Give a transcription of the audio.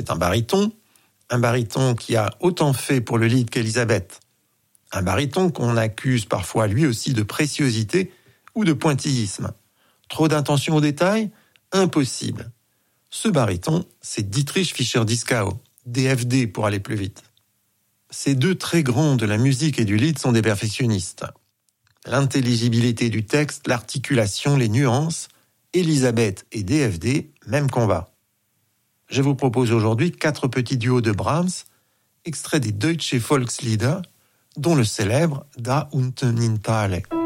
c'est un baryton qui a autant fait pour le lead qu'Elisabeth. Un baryton qu'on accuse parfois lui aussi de préciosité ou de pointillisme. Trop d'intention au détail? Impossible. Ce baryton, c'est Dietrich Fischer-Dieskau, DFD pour aller plus vite. Ces deux très grands de la musique et du lead sont des perfectionnistes. L'intelligibilité du texte, l'articulation, les nuances, Elisabeth et DFD, même combat. Je vous propose aujourd'hui 4 petits duos de Brahms, extraits des Deutsche Volkslieder, dont le célèbre Da unten in Thale.